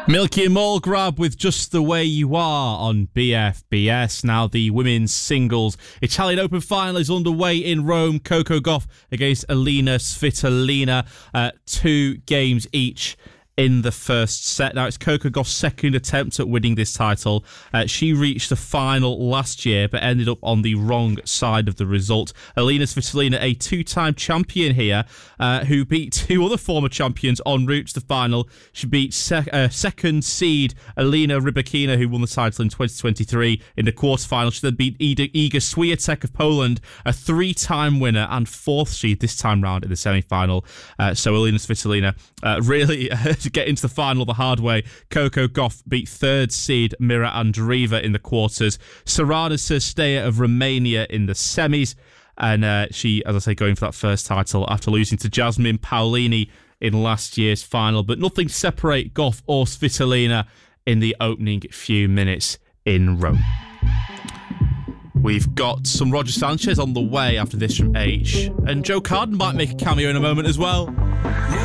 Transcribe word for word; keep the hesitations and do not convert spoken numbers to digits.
Milky and Mulgrab with Just the Way You Are on B F B S. Now the women's singles Italian Open final is underway in Rome. Coco Gauff against Alina Svitolina. Uh, two games each in the first set. Now, it's Coco Gauff's second attempt at winning this title. Uh, she reached the final last year, but ended up on the wrong side of the result. Alina Svitolina, a two-time champion here, uh, who beat two other former champions en route to the final. She beat sec- uh, second seed Alina Rybakina, who won the title in twenty twenty-three in the quarterfinal. She then beat Iga, Iga Swiatek of Poland, a three-time winner and fourth seed this time round in the semi-final. Uh, so Alina Svitolina uh, really... to get into the final the hard way. Coco Gauff beat third seed Mira Andreeva in the quarters. Sorana Cîrstea of Romania in the semis. And uh, she, as I say, going for that first title after losing to Jasmine Paolini in last year's final. But nothing separate Gauff or Svitolina in the opening few minutes in Rome. We've got some Roger Sanchez on the way after this from H. And Joe Carden might make a cameo in a moment as well.